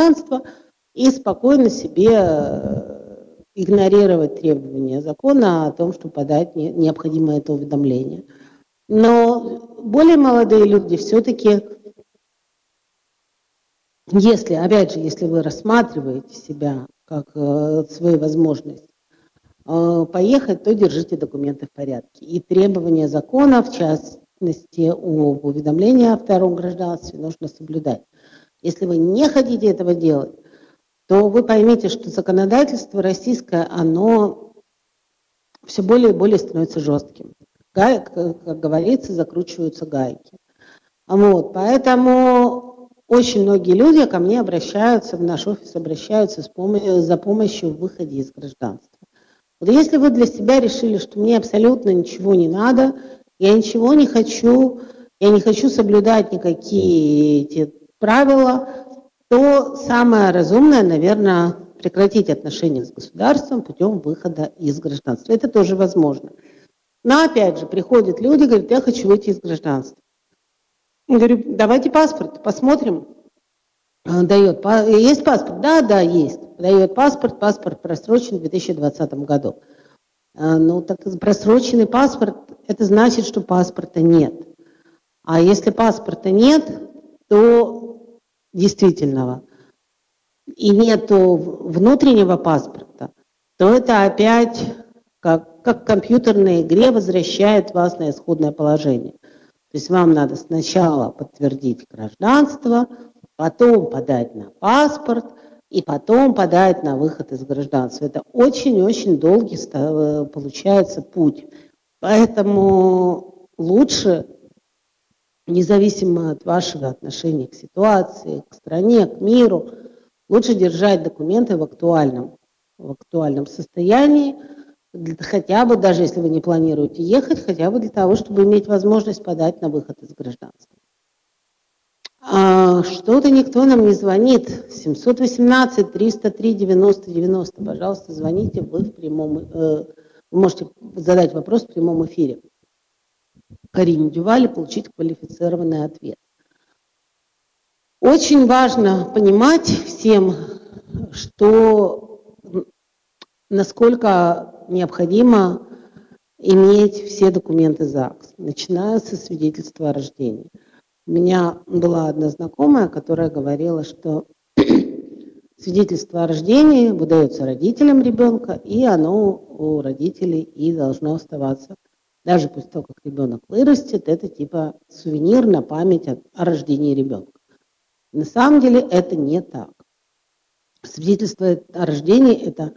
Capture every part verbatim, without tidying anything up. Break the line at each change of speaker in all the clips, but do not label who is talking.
гражданство и спокойно себе игнорировать требования закона о том, что подать необходимое это уведомление. Но более молодые люди все-таки, если, опять же, если вы рассматриваете себя как э, свою возможность э, поехать, то держите документы в порядке. И требования закона, в частности, об уведомлении о втором гражданстве, нужно соблюдать. Если вы не хотите этого делать, то вы поймите, что законодательство российское, оно все более и более становится жестким. Гай, как говорится, закручиваются гайки. Вот, поэтому очень многие люди ко мне обращаются, в наш офис обращаются с пом- за помощью в выходе из гражданства. Вот если вы для себя решили, что мне абсолютно ничего не надо, я ничего не хочу, я не хочу соблюдать никакие эти правила, то самое разумное, наверное, прекратить отношения с государством путем выхода из гражданства. Это тоже возможно. Но опять же, приходят люди, говорят, я хочу выйти из гражданства. Я говорю, давайте паспорт, посмотрим. Он дает, есть паспорт? Да, да, есть. Дает паспорт, паспорт просрочен в две тысячи двадцатом году. Ну, так просроченный паспорт, это значит, что паспорта нет. А если паспорта нет, то действительно, и нету внутреннего паспорта, то это опять, как, как в компьютерной игре, возвращает вас на исходное положение. То есть вам надо сначала подтвердить гражданство, потом подать на паспорт и потом подать на выход из гражданства. Это очень-очень долгий получается путь. Поэтому лучше, независимо от вашего отношения к ситуации, к стране, к миру, лучше держать документы в актуальном, в актуальном состоянии, хотя бы, даже если вы не планируете ехать, хотя бы для того, чтобы иметь возможность подать на выход из гражданства. А, что-то никто нам не звонит. семьсот восемнадцать триста три девяносто девяносто. Пожалуйста, звоните, вы в прямом, э, вы можете задать вопрос в прямом эфире. Карине Дювале получить квалифицированный ответ. Очень важно понимать всем, что насколько необходимо иметь все документы ЗАГС, начиная со свидетельства о рождении. У меня была одна знакомая, которая говорила, что свидетельство о рождении выдается родителям ребенка, и оно у родителей и должно оставаться. Даже после того, как ребенок вырастет, это типа сувенир на память о, о рождении ребенка. На самом деле это не так. Свидетельство о рождении – это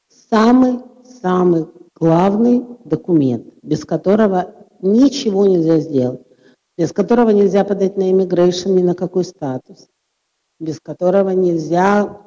самый-самый главный документ, без которого ничего нельзя сделать, без которого нельзя подать на immigration ни на какой статус, без которого нельзя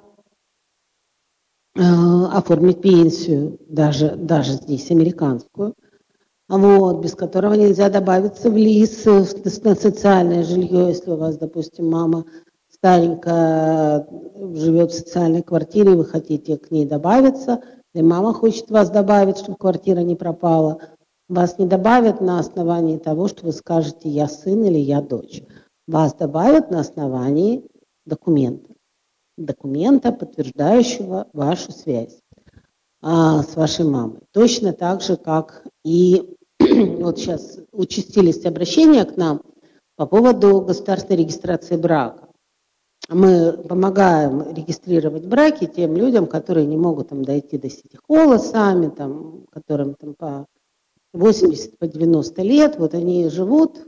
э, оформить пенсию, даже, даже здесь американскую, вот, без которого нельзя добавиться в лист на социальное жилье, если у вас, допустим, мама старенькая живет в социальной квартире, и вы хотите к ней добавиться, и мама хочет вас добавить, чтобы квартира не пропала. Вас не добавят на основании того, что вы скажете «я сын» или «я дочь». Вас добавят на основании документа. Документа, подтверждающего вашу связь а, с вашей мамой. Точно так же, как и вот сейчас участились обращения к нам по поводу государственной регистрации брака. Мы помогаем регистрировать браки тем людям, которые не могут там дойти до сити-холла сами, там, которым там по восемьдесят, по девяносто лет, вот они живут,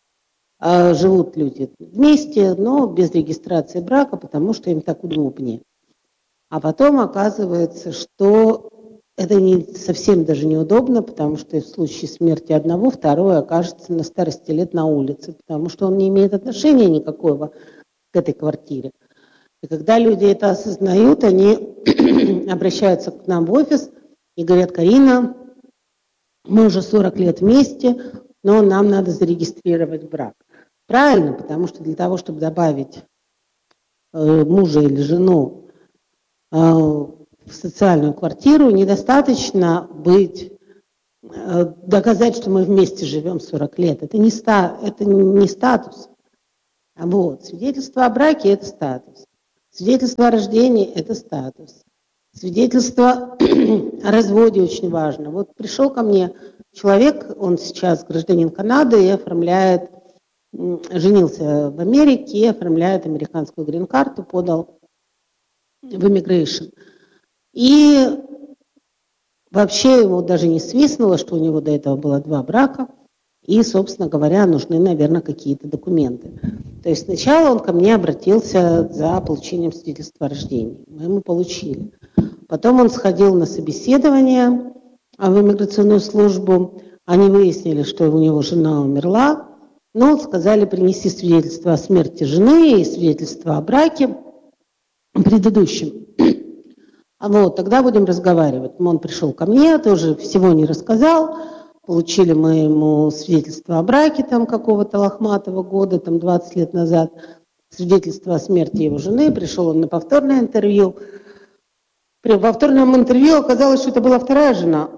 а живут люди вместе, но без регистрации брака, потому что им так удобнее. А потом оказывается, что это не, совсем даже неудобно, потому что в случае смерти одного, второй окажется на старости лет на улице, потому что он не имеет отношения никакого к этой квартире. И когда люди это осознают, они обращаются к нам в офис и говорят: Карина, мы уже сорок лет вместе, но нам надо зарегистрировать брак. Правильно, потому что для того, чтобы добавить э, мужа или жену э, в социальную квартиру, недостаточно быть, э, доказать, что мы вместе живем сорок лет. Это не, ста, это не статус. Вот. Свидетельство о браке – это статус. Свидетельство о рождении – это статус. Свидетельство о разводе очень важно. Вот пришел ко мне человек, он сейчас гражданин Канады и оформляет, женился в Америке и оформляет американскую грин-карту, подал в immigration. И вообще ему даже не свистнуло, что у него до этого было два брака. И, собственно говоря, нужны, наверное, какие-то документы. То есть сначала он ко мне обратился за получением свидетельства о рождении. Мы ему получили. Потом он сходил на собеседование в иммиграционную службу. Они выяснили, что у него жена умерла. Но сказали принести свидетельство о смерти жены и свидетельство о браке предыдущем. А вот, тогда будем разговаривать. Он пришел ко мне, тоже всего не рассказал. Получили мы ему свидетельство о браке там какого-то лохматого года, там двадцать лет назад, свидетельство о смерти его жены. Пришел он на повторное интервью. При повторном интервью оказалось, что это была вторая жена.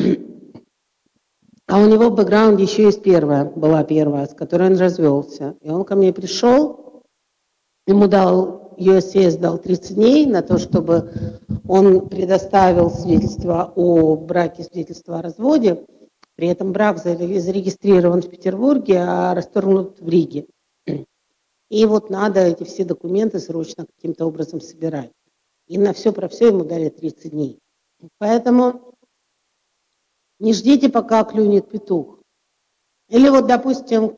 А у него в бэкграунде еще есть первая, была первая, с которой он развелся. И он ко мне пришел, ему дал, ю эс си эс дал тридцать дней на то, чтобы он предоставил свидетельство о браке, свидетельство о разводе. При этом брак зарегистрирован в Петербурге, а расторгнут в Риге. И вот надо эти все документы срочно каким-то образом собирать. И на все про все ему дали тридцать дней. Поэтому не ждите, пока клюнет петух. Или вот, допустим,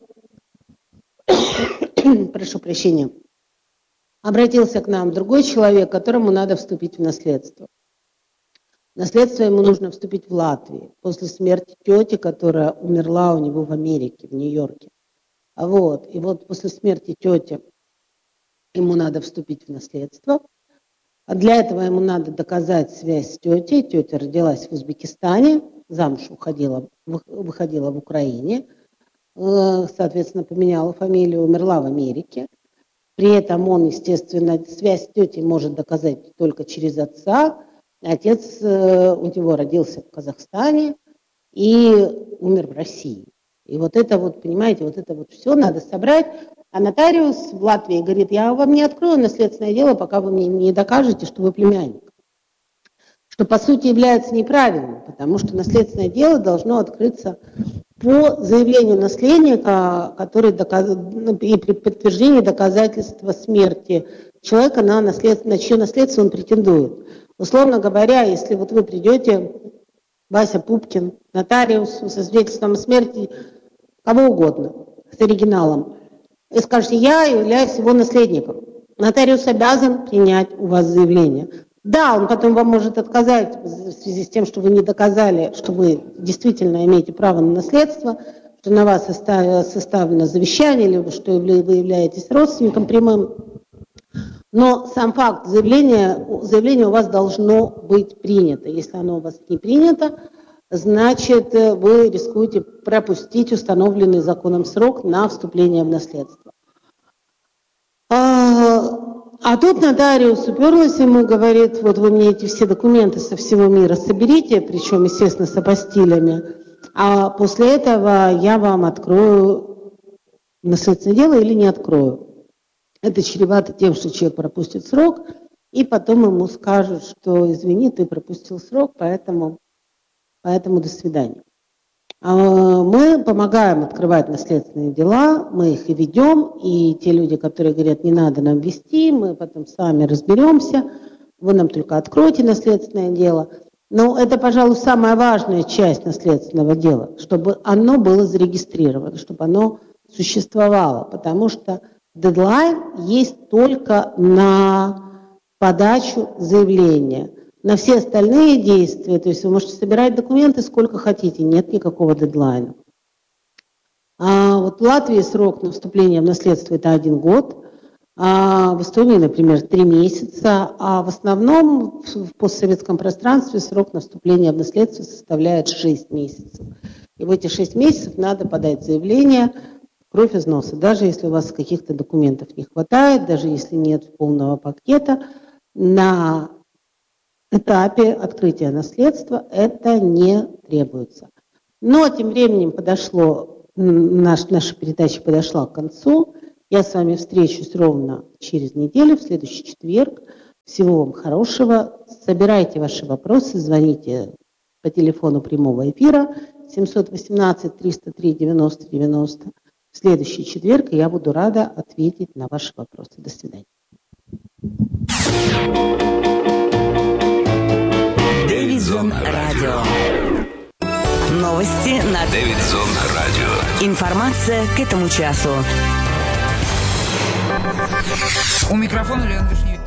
прошу прощения, обратился к нам другой человек, которому надо вступить в наследство. Наследство ему нужно вступить в Латвии после смерти тети, которая умерла у него в Америке, в Нью-Йорке. А вот, и вот после смерти тети ему надо вступить в наследство. А для этого ему надо доказать связь с тетей. Тетя родилась в Узбекистане, замуж уходила, выходила в Украине, соответственно, поменяла фамилию, умерла в Америке. При этом он, естественно, связь с тетей может доказать только через отца. Отец у него родился в Казахстане и умер в России. И вот это вот, понимаете, вот это вот все надо собрать. А нотариус в Латвии говорит, я вам не открою наследственное дело, пока вы мне не докажете, что вы племянник. Что по сути является неправильным, потому что наследственное дело должно открыться по заявлению наследника, который доказ... и при подтверждении доказательства смерти человека, на, наслед... на чье наследство он претендует. Условно говоря, если вот вы придете, Вася Пупкин, нотариусу со свидетельством о смерти кого угодно, с оригиналом, и скажете, я являюсь его наследником, нотариус обязан принять у вас заявление. Да, он потом вам может отказать в связи с тем, что вы не доказали, что вы действительно имеете право на наследство, что на вас составлено завещание, или что вы являетесь родственником прямым. Но сам факт заявления, заявление у вас должно быть принято. Если оно у вас не принято, значит, вы рискуете пропустить установленный законом срок на вступление в наследство. А тут нотариус уперлась ему, говорит, вот вы мне эти все документы со всего мира соберите, причем, естественно, с апостилями, а после этого я вам открою наследственное дело или не открою. Это чревато тем, что человек пропустит срок, и потом ему скажут, что извини, ты пропустил срок, поэтому, поэтому до свидания. Мы помогаем открывать наследственные дела, мы их и ведем, и те люди, которые говорят, не надо нам вести, мы потом сами разберемся, вы нам только откройте наследственное дело. Но это, пожалуй, самая важная часть наследственного дела, чтобы оно было зарегистрировано, чтобы оно существовало, потому что дедлайн есть только на подачу заявления. На все остальные действия, то есть вы можете собирать документы сколько хотите, нет никакого дедлайна. А вот в Латвии срок на вступление в наследство это один год, а в Эстонии, например, три месяца, а в основном в постсоветском пространстве срок на вступление в наследство составляет шесть месяцев. И в эти шесть месяцев надо подать заявление, кровь из носа, даже если у вас каких-то документов не хватает, даже если нет полного пакета, на этапе открытия наследства это не требуется. Но тем временем подошло, наш, наша передача подошла к концу. Я с вами встречусь ровно через неделю, в следующий четверг. Всего вам хорошего. Собирайте ваши вопросы, звоните по телефону прямого эфира семь один восемь триста три девяносто девяносто. В следующий четверг я буду рада ответить на ваши вопросы. До свидания.
Дэвидсон Радио. Новости на
Дэвидсон Радио.
Информация к этому часу.
У микрофона Лена Вишневик.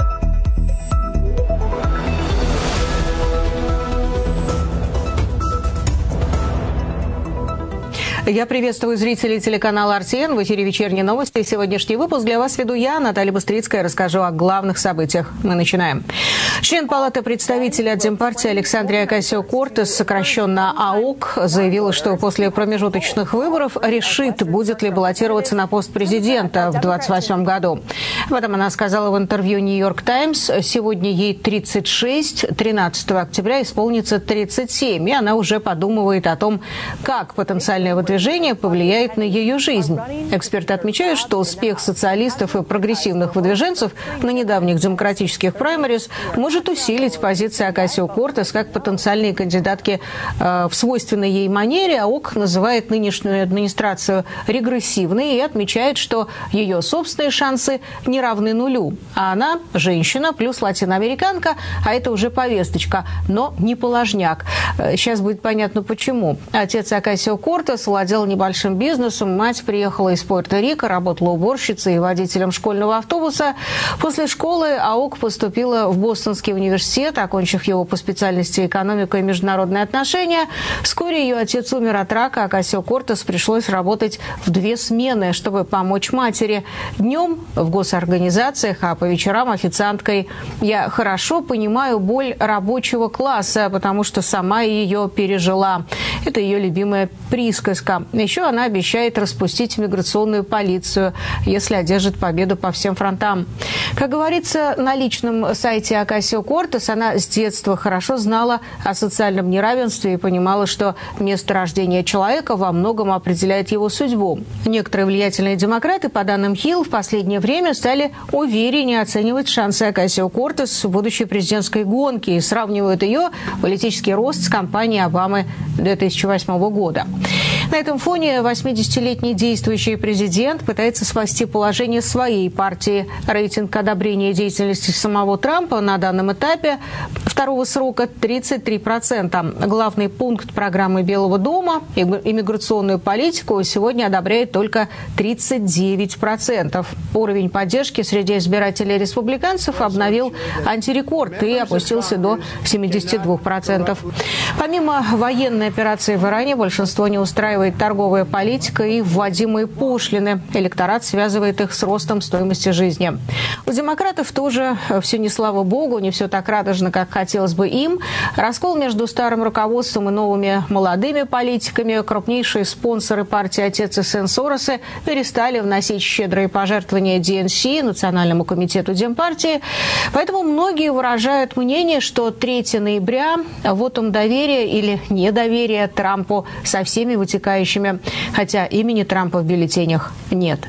Я приветствую зрителей телеканала эр ти эн. В эфире «Вечерние новости». Сегодняшний выпуск для вас веду я, Наталья Быстрицкая. Расскажу о главных событиях. Мы начинаем. Член Палаты представителей от Демпартии Александрия Окасио-Кортес, сокращенно АОК, заявила, что после промежуточных выборов решит, будет ли баллотироваться на пост президента в двадцать восьмом году. Об этом она сказала в интервью «Нью-Йорк Таймс». Сегодня ей тридцать шесть, тринадцатого октября исполнится тридцать семь, и она уже подумывает о том, как потенциальное выдвижение повлияет на ее жизнь. Эксперты отмечают, что успех социалистов и прогрессивных выдвиженцев на недавних демократических праймерис может усилить позиции Окасио-Кортес как потенциальной кандидатки э, в свойственной ей манере. АОК называет нынешнюю администрацию регрессивной и отмечает, что ее собственные шансы не равны нулю. А она женщина плюс латиноамериканка, а это уже повесточка, но не положняк. Сейчас будет понятно почему. Отец Окасио-Кортес владел небольшим бизнесом, мать приехала из Пуэрто-Рико, работала уборщицей и водителем школьного автобуса. После школы АОК поступила в Бостонский университет, окончив его по специальности экономика и международные отношения. Вскоре ее отец умер от рака, а Окасио-Кортес пришлось работать в две смены, чтобы помочь матери. Днем в госорганизациях, а по вечерам официанткой. Я хорошо понимаю боль рабочего класса, потому что сама ее пережила. Это ее любимая присказка. Еще она обещает распустить миграционную полицию, если одержит победу по всем фронтам. Как говорится на личном сайте Окасио-Кортес, она с детства хорошо знала о социальном неравенстве и понимала, что место рождения человека во многом определяет его судьбу. Некоторые влиятельные демократы, по данным Хилл, в последнее время стали увереннее оценивать шансы Окасио-Кортес в будущей президентской гонке и сравнивают ее политический рост с кампанией Обамы две тысячи восьмого года. На этом фоне восьмидесятилетний действующий президент пытается спасти положение своей партии. Рейтинг одобрения деятельности самого Трампа на данном этапе второго срока тридцать три процента. Главный пункт программы Белого дома – иммиграционную политику сегодня одобряет только тридцать девять процентов. Уровень поддержки среди избирателей республиканцев обновил антирекорд и опустился до семидесяти двух процентов. Помимо военной операции в Иране, большинство не устраивает торговая политика и вводимые пошлины. Электорат связывает их с ростом стоимости жизни. У демократов тоже все не слава богу, не все так радужно, как хотелось бы им. Раскол между старым руководством и новыми молодыми политиками. Крупнейшие спонсоры партии «Отец и сын» Соросы перестали вносить щедрые пожертвования ди эн си, Национальному комитету Демпартии. Поэтому многие выражают мнение, что третьего ноября вотум доверия или недоверия Трампу со всеми вытекающими, хотя имени Трампа в бюллетенях нет.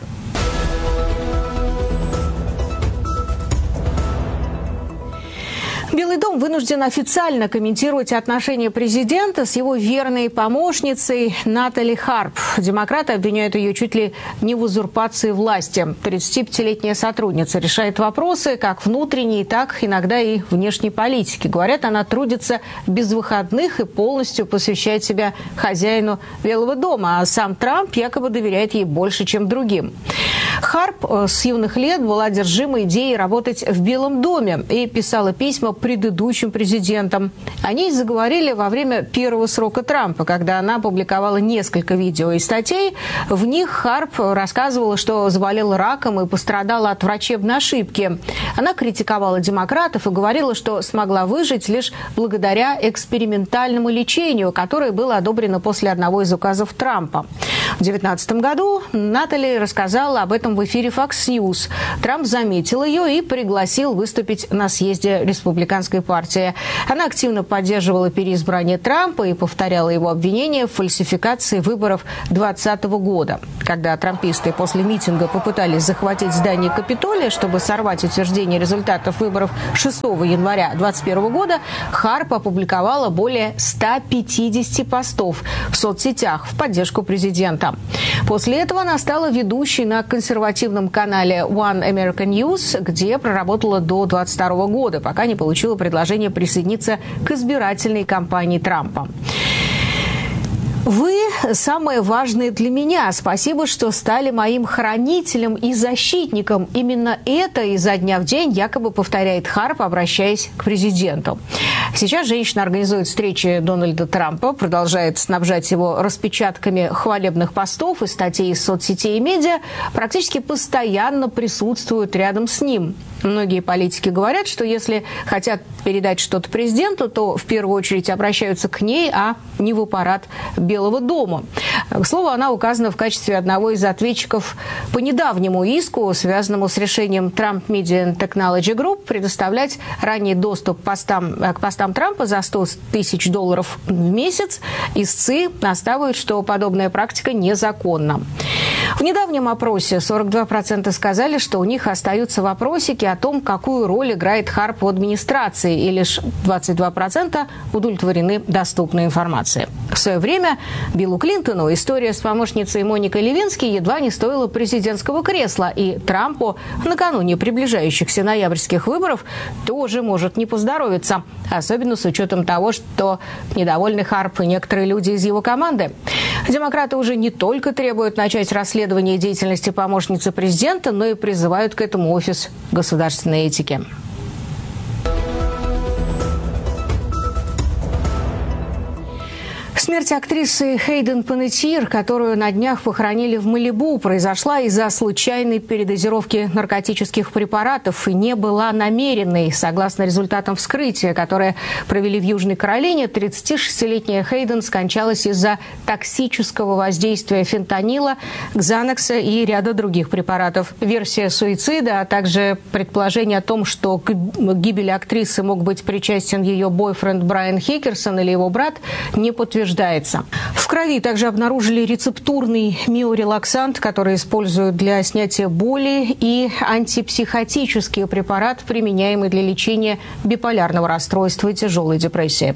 Белый дом вынужден официально комментировать отношения президента с его верной помощницей Натали Харп. Демократы обвиняют ее чуть ли не в узурпации власти. тридцатипятилетняя сотрудница решает вопросы как внутренней, так иногда и внешней политики. Говорят, она трудится без выходных и полностью посвящает себя хозяину Белого дома, а сам Трамп якобы доверяет ей больше, чем другим. Харп с юных лет была одержима идеей работать в Белом доме и писала письма предыдущим президентам. О ней заговорили во время первого срока Трампа, когда она опубликовала несколько видео и статей. В них Харп рассказывала, что заболела раком и пострадала от врачебной ошибки. Она критиковала демократов и говорила, что смогла выжить лишь благодаря экспериментальному лечению, которое было одобрено после одного из указов Трампа. В две тысячи девятнадцатом году Натали рассказала об этом в эфире Fox News. Трамп заметил ее и пригласил выступить на съезде республиканцев. республиканской партии. Она активно поддерживала переизбрание Трампа и повторяла его обвинения в фальсификации выборов двадцатого года. Когда трамписты после митинга попытались захватить здание Капитолия, чтобы сорвать утверждение результатов выборов шестого января двадцать первого года, Харп опубликовала более ста пятидесяти постов в соцсетях в поддержку президента. После этого она стала ведущей на консервативном канале One American News, где проработала до двадцать второго года, пока не получила предложение присоединиться к избирательной кампании Трампа. Вы самое важное для меня. Спасибо, что стали моим хранителем и защитником. Именно это изо дня в день якобы повторяет Харп, обращаясь к президенту. Сейчас женщина организует встречи Дональда Трампа, продолжает снабжать его распечатками хвалебных постов и статей из соцсетей и медиа, практически постоянно присутствует рядом с ним. Многие политики говорят, что если хотят передать что-то президенту, то в первую очередь обращаются к ней, а не в аппарат Белого дома. К слову, она указана в качестве одного из ответчиков по недавнему иску, связанному с решением Trump Media Technology Group предоставлять ранний доступ к постам, к постам Трампа за сто тысяч долларов в месяц. Истцы настаивают, что подобная практика незаконна. В недавнем опросе сорок два процента сказали, что у них остаются вопросики о том, какую роль играет Харп в администрации, и лишь двадцать два процента удовлетворены доступной информацией. В свое время Биллу Клинтону история с помощницей Моникой Левински едва не стоила президентского кресла, и Трампу накануне приближающихся ноябрьских выборов тоже может не поздоровиться, особенно с учетом того, что недовольны Харп и некоторые люди из его команды. Демократы уже не только требуют начать расследование деятельности помощницы президента, но и призывают к этому офис государственной этики. Смерть актрисы Хейден Панеттиер, которую на днях похоронили в Малибу, произошла из-за случайной передозировки наркотических препаратов и не была намеренной. Согласно результатам вскрытия, которые провели в Южной Каролине, тридцатишестилетняя Хейден скончалась из-за токсического воздействия фентанила, ксанокса и ряда других препаратов. Версия суицида, а также предположение о том, что к гибели актрисы мог быть причастен ее бойфренд Брайан Хикерсон или его брат, не подтверждается. В крови также обнаружили рецептурный миорелаксант, который используют для снятия боли, и антипсихотический препарат, применяемый для лечения биполярного расстройства и тяжелой депрессии.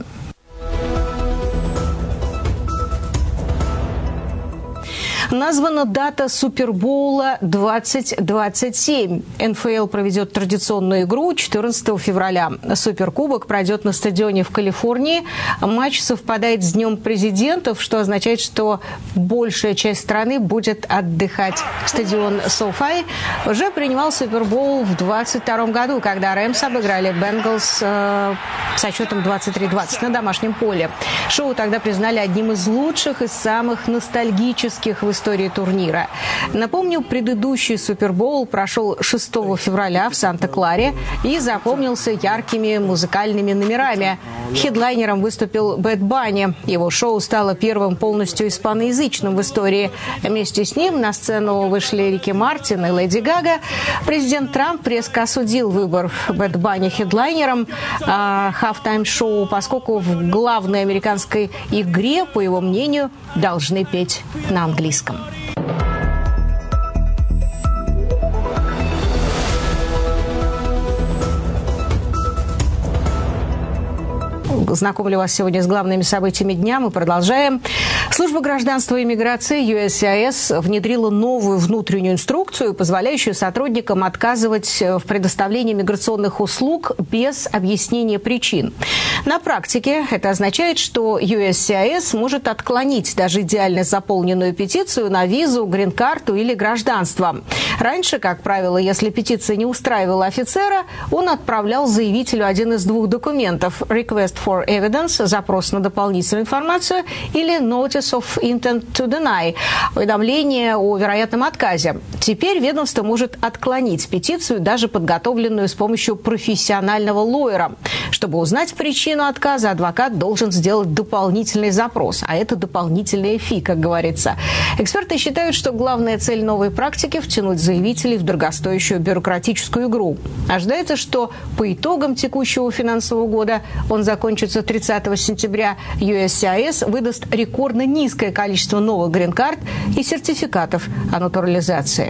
Названа дата Супербоула двадцать двадцать семь. эн эф эл проведет традиционную игру четырнадцатого февраля. Суперкубок пройдет на стадионе в Калифорнии. Матч совпадает с Днем президентов, что означает, что большая часть страны будет отдыхать. Стадион SoFi уже принимал Супербоул в двадцать втором году, когда Рэмс обыграли Бенгалс э, со счетом двадцать три двадцать на домашнем поле. Шоу тогда признали одним из лучших и самых ностальгических в истории турнира. Напомню, предыдущий Супербоул прошел шестого февраля в Санта-Кларе и запомнился яркими музыкальными номерами. Хедлайнером выступил Бэд Банни. Его шоу стало первым полностью испаноязычным в истории. Вместе с ним на сцену вышли Рики Мартин и Леди Гага. Президент Трамп резко осудил выбор Бэд Банни хедлайнером хафтайм-шоу, поскольку в главной американской игре, по его мнению, должны петь на английском. Знакомлю вас сегодня с главными событиями дня. Мы продолжаем. Служба гражданства и миграции ю эс си ай эс внедрила новую внутреннюю инструкцию, позволяющую сотрудникам отказывать в предоставлении миграционных услуг без объяснения причин. На практике это означает, что ю эс си ай эс может отклонить даже идеально заполненную петицию на визу, грин-карту или гражданство. Раньше, как правило, если петиция не устраивала офицера, он отправлял заявителю один из двух документов – request for evidence, запрос на дополнительную информацию, или notice Notice of Intent to Deny, уведомление о вероятном отказе. Теперь ведомство может отклонить петицию, даже подготовленную с помощью профессионального лоера. Чтобы узнать причину отказа, адвокат должен сделать дополнительный запрос, а это дополнительные фи, как говорится. Эксперты считают, что главная цель новой практики – втянуть заявителей в дорогостоящую бюрократическую игру. Ожидается, что по итогам текущего финансового года, он закончится тридцатого сентября, ю эс си ай эс выдаст рекордно низкое количество новых грин-карт и сертификатов о натурализации.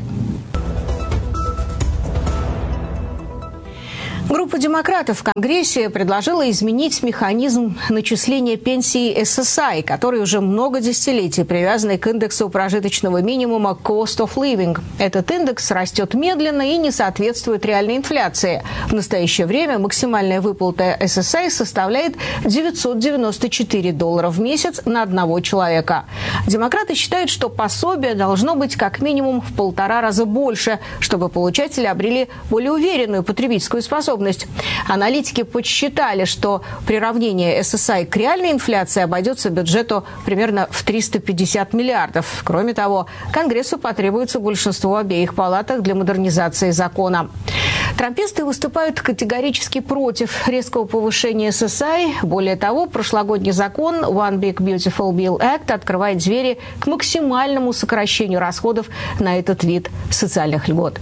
Группа демократов в Конгрессе предложила изменить механизм начисления пенсии эс эс ай, который уже много десятилетий привязан к индексу прожиточного минимума Cost of Living. Этот индекс растет медленно и не соответствует реальной инфляции. В настоящее время максимальная выплата эс эс ай составляет девятьсот девяносто четыре доллара в месяц на одного человека. Демократы считают, что пособие должно быть как минимум в полтора раза больше, чтобы получатели обрели более уверенную потребительскую способность. Аналитики подсчитали, что приравнение эс эс ай к реальной инфляции обойдется бюджету примерно в триста пятьдесят миллиардов. Кроме того, Конгрессу потребуется большинство в обеих палатах для модернизации закона. Трамписты выступают категорически против резкого повышения эс эс ай. Более того, прошлогодний закон One Big Beautiful Bill Act открывает двери к максимальному сокращению расходов на этот вид социальных льгот.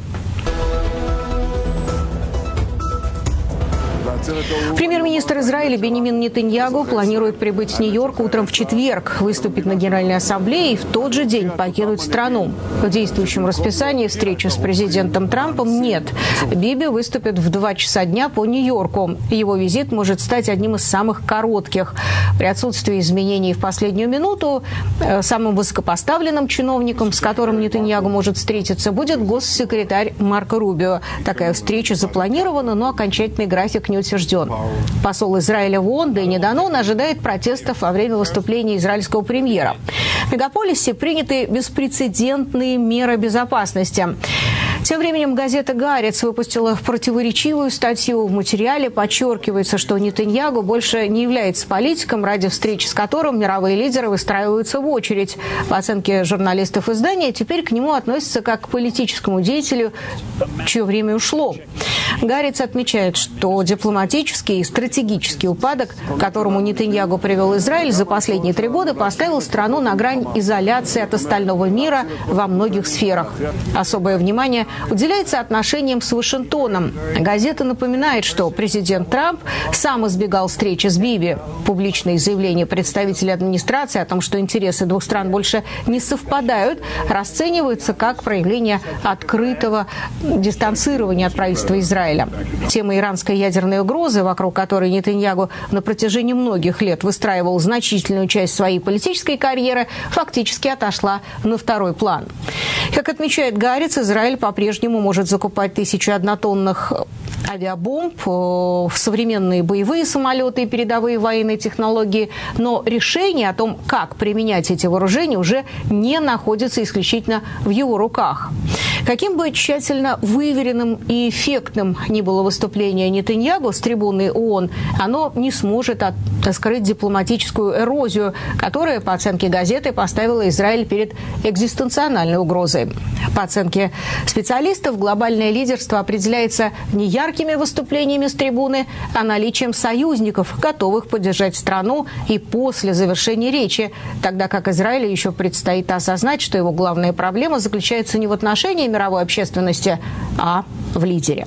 Премьер-министр Израиля Биньямин Нетаньяху планирует прибыть в Нью-Йорк утром в четверг, выступить на Генеральной Ассамблее и в тот же день покинуть страну. В действующем расписании встречи с президентом Трампом нет. Биби выступит в два часа дня по Нью-Йорку. Его визит может стать одним из самых коротких. При отсутствии изменений в последнюю минуту самым высокопоставленным чиновником, с которым Нетаньяху может встретиться, будет госсекретарь Марко Рубио. Такая встреча запланирована, но окончательный график не утвержден. Посол Израиля в ООН Дэнни Данон ожидает протестов во время выступления израильского премьера. В мегаполисе приняты беспрецедентные меры безопасности. Тем временем газета «Гаарец» выпустила противоречивую статью. В материале подчеркивается, что Нетаньяху больше не является политиком, ради встречи с которым мировые лидеры выстраиваются в очередь. По оценке журналистов издания, теперь к нему относятся как к политическому деятелю, чье время ушло. «Гаарец» отмечает, что дипломатический и стратегический упадок, к которому Нетаньяху привел Израиль за последние три года, поставил страну на грань изоляции от остального мира во многих сферах. Особое внимание уделяется отношениям с Вашингтоном. Газета напоминает, что президент Трамп сам избегал встречи с Биби. Публичные заявления представителей администрации о том, что интересы двух стран больше не совпадают, расцениваются как проявление открытого дистанцирования от правительства Израиля. Тема иранской ядерной угрозы, вокруг которой Нетаньяху на протяжении многих лет выстраивал значительную часть своей политической карьеры, фактически отошла на второй план. Как отмечает Гаарец, Израиль по-прежнему может закупать тысячи однотонных авиабомб, современные боевые самолеты и передовые военные технологии, но решение о том, как применять эти вооружения, уже не находится исключительно в его руках. Каким бы тщательно выверенным и эффектным ни было выступление Нетаньяху с трибуны ООН, оно не сможет от, скрыть дипломатическую эрозию, которая, по оценке газеты, поставила Израиль перед экзистенциональной угрозой. По оценке специалистов, глобальное лидерство определяется не яркими выступлениями с трибуны, а наличием союзников, готовых поддержать страну и после завершения речи, тогда как Израилю еще предстоит осознать, что его главная проблема заключается не в отношении мировой общественности, а в лидере.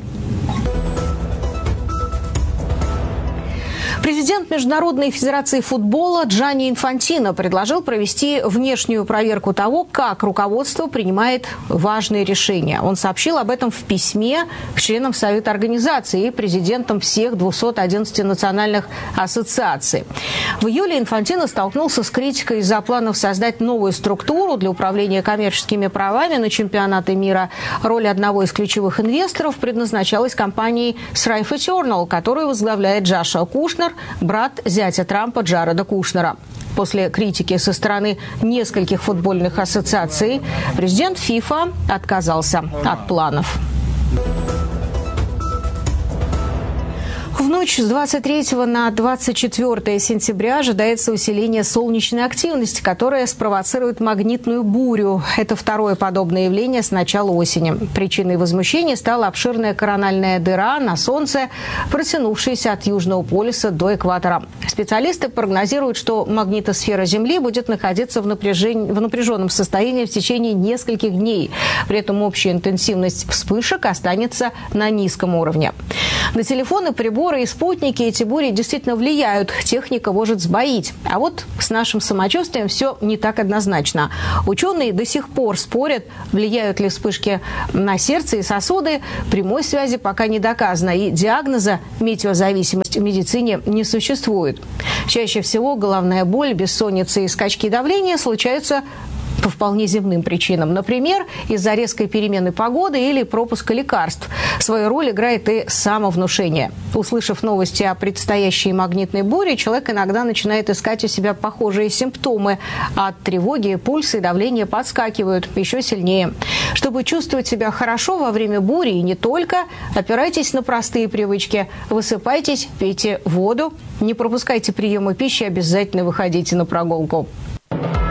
Президент Международной федерации футбола Джанни Инфантино предложил провести внешнюю проверку того, как руководство принимает важные решения. Он сообщил об этом в письме к членам Совета организации и президентам всех двухсот одиннадцати национальных ассоциаций. В июле Инфантино столкнулся с критикой из-за планов создать новую структуру для управления коммерческими правами на чемпионаты мира. Роль одного из ключевых инвесторов предназначалась компанией Thrive Eternal, которую возглавляет Джошуа Кушнер, брат зятя Трампа Джареда Кушнера. После критики со стороны нескольких футбольных ассоциаций президент ФИФА отказался от планов. В ночь ночь с двадцать третьего на двадцать четвёртое сентября ожидается усиление солнечной активности, которая спровоцирует магнитную бурю. Это второе подобное явление с начала осени. Причиной возмущения стала обширная корональная дыра на Солнце, протянувшаяся от Южного полюса до экватора. Специалисты прогнозируют, что магнитосфера Земли будет находиться в, напряжении, в напряженном состоянии в течение нескольких дней. При этом общая интенсивность вспышек останется на низком уровне. На телефоны, приборы и спутники эти бури действительно влияют. Техника может сбоить. А вот с нашим самочувствием все не так однозначно. Ученые до сих пор спорят, влияют ли вспышки на сердце и сосуды. Прямой связи пока не доказано. И диагноза метеозависимость в медицине не существует. Чаще всего головная боль, бессонница и скачки давления случаются по вполне земным причинам. Например, из-за резкой перемены погоды или пропуска лекарств. Свою роль играет и самовнушение. Услышав новости о предстоящей магнитной буре, человек иногда начинает искать у себя похожие симптомы. От тревоги пульс и давление подскакивают еще сильнее. Чтобы чувствовать себя хорошо во время бури и не только, опирайтесь на простые привычки. Высыпайтесь, пейте воду, не пропускайте приема пищи, обязательно выходите на прогулку.